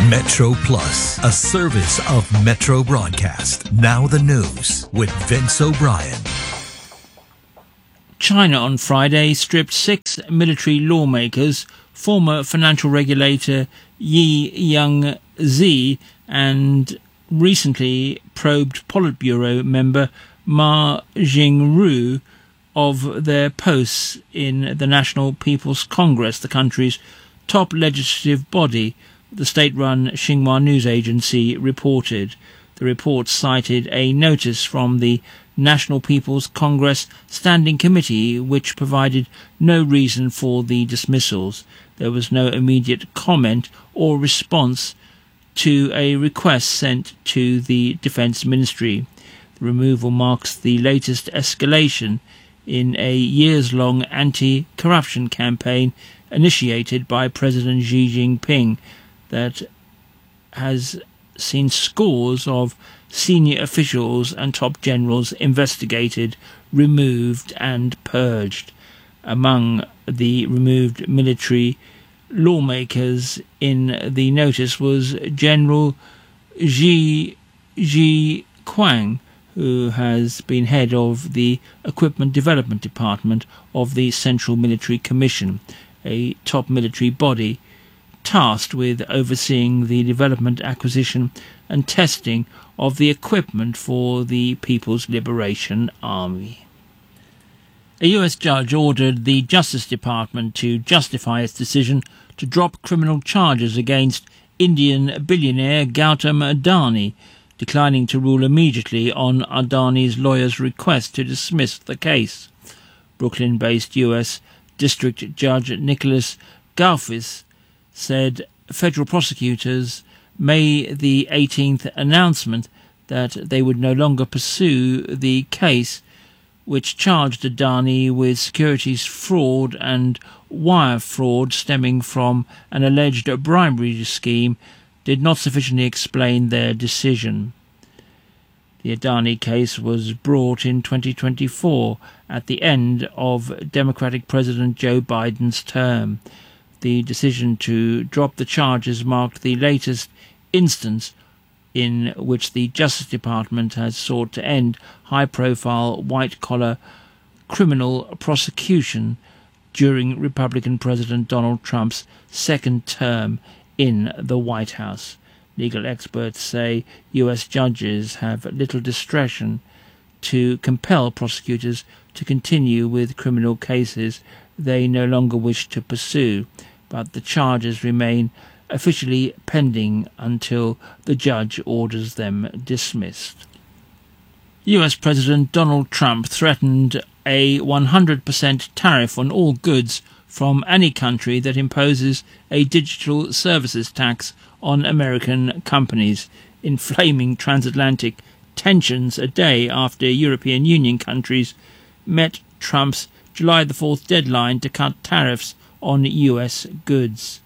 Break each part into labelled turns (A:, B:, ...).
A: Metro Plus, a service of Metro Broadcast. Now the news with Vince O'Brien.
B: China on Friday stripped 6 military lawmakers, former financial regulator Yi Young-zi and recently probed Politburo member Ma Jingru, of their posts in the National People's Congress, the country's top legislative body, the state-run Xinhua news agency reported. The report cited a notice from the National People's Congress Standing Committee which provided no reason for the dismissals. There was no immediate comment or response to a request sent to the Defence Ministry. The removal marks the latest escalation in a years-long anti-corruption campaign initiated by President Xi Jinping that has seen scores of senior officials and top generals investigated, removed and purged. Among the removed military lawmakers in the notice was General Ji Quang, who has been head of the Equipment Development Department of the Central Military Commission, a top military body tasked with overseeing the development, acquisition and testing of the equipment for the People's Liberation Army. A US judge ordered the Justice Department to justify its decision to drop criminal charges against Indian billionaire Gautam Adani, declining to rule immediately on Adani's lawyer's request to dismiss the case. Brooklyn-based US District Judge Nicholas Galfis said federal prosecutors' May the 18th announcement that they would no longer pursue the case, which charged Adani with securities fraud and wire fraud stemming from an alleged bribery scheme, did not sufficiently explain their decision. The Adani case was brought in 2024 at the end of Democratic President Joe Biden's term. The decision to drop the charges marked the latest instance in which the Justice Department has sought to end high-profile white-collar criminal prosecution during Republican President Donald Trump's second term in the White House. Legal experts say U.S. judges have little discretion to compel prosecutors to continue with criminal cases they no longer wish to pursue, but the charges remain officially pending until the judge orders them dismissed. U.S. President Donald Trump threatened a 100% tariff on all goods from any country that imposes a digital services tax on American companies, inflaming transatlantic tensions a day after European Union countries met Trump's July the 4th deadline to cut tariffs on US goods.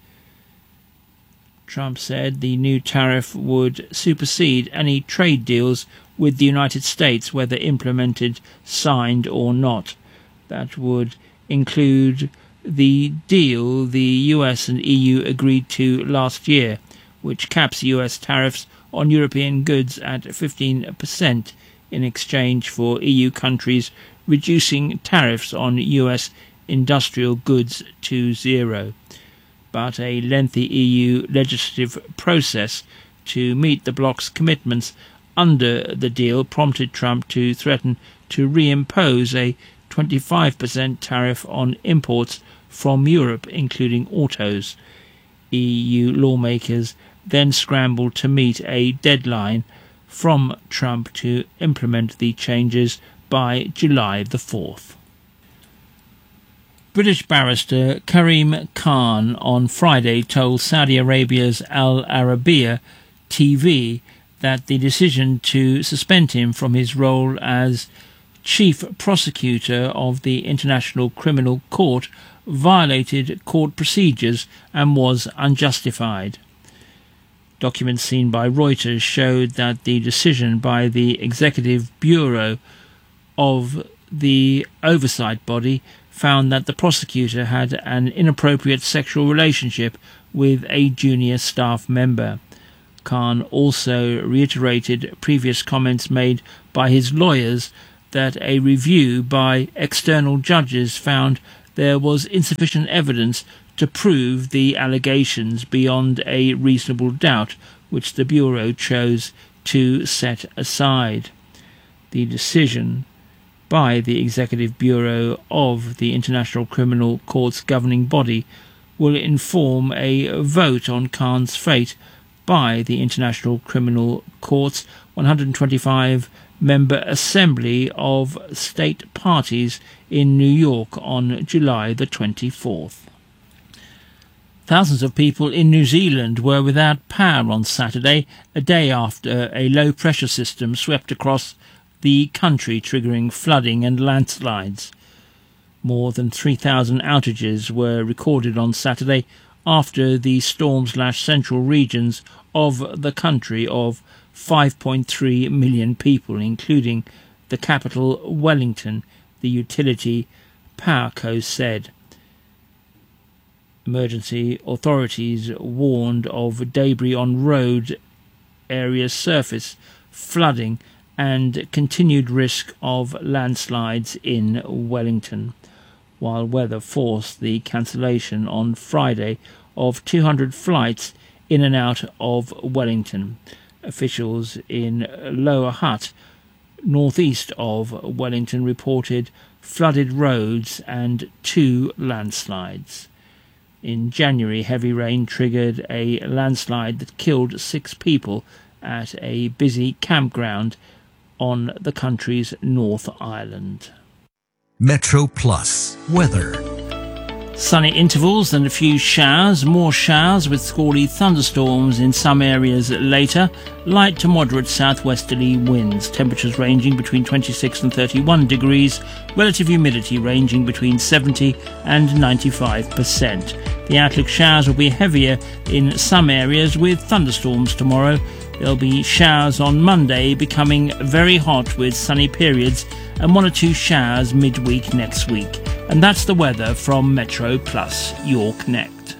B: Trump said the new tariff would supersede any trade deals with the United States, whether implemented, signed or not. That would include the deal the US and EU agreed to last year, which caps US tariffs on European goods at 15% in exchange for EU countries reducing tariffs on US industrial goods to zero. But a lengthy EU legislative process to meet the bloc's commitments under the deal prompted Trump to threaten to reimpose a 25% tariff on imports from Europe, including autos. EU lawmakers then scrambled to meet a deadline from Trump to implement the changes by July the 4th. British barrister Karim Khan on Friday told Saudi Arabia's Al Arabiya TV that the decision to suspend him from his role as chief prosecutor of the International Criminal Court violated court procedures and was unjustified. Documents seen by Reuters showed that the decision by the Executive Bureau of the oversight body found that the prosecutor had an inappropriate sexual relationship with a junior staff member. Khan also reiterated previous comments made by his lawyers that a review by external judges found there was insufficient evidence to prove the allegations beyond a reasonable doubt, which the Bureau chose to set aside. The decision by the Executive Bureau of the International Criminal Court's governing body will inform a vote on Khan's fate by the International Criminal Court's 125-member Assembly of State Parties in New York on July the 24th. Thousands of people in New Zealand were without power on Saturday, a day after a low-pressure system swept across the country, triggering flooding and landslides. More than 3,000 outages were recorded on Saturday after the storm-slashed central regions of the country of 5.3 million people, including the capital Wellington, the utility Powerco said. Emergency authorities warned of debris on road area surface, flooding and continued risk of landslides in Wellington, while weather forced the cancellation on Friday of 200 flights in and out of Wellington. Officials in Lower Hutt, northeast of Wellington, reported flooded roads and 2 landslides. In January, heavy rain triggered a landslide that killed 6 people at a busy campground on the country's North Island.
A: Metro Plus weather.
B: Sunny intervals and a few showers, more showers with squally thunderstorms in some areas later. Light to moderate southwesterly winds. Temperatures ranging between 26 and 31 degrees. Relative humidity ranging between 70 and 95%. The outlook showers will be heavier in some areas with thunderstorms tomorrow. There'll be showers on Monday, becoming very hot with sunny periods, and 1 or 2 showers midweek next week. And that's the weather from Metro Plus, your Connect.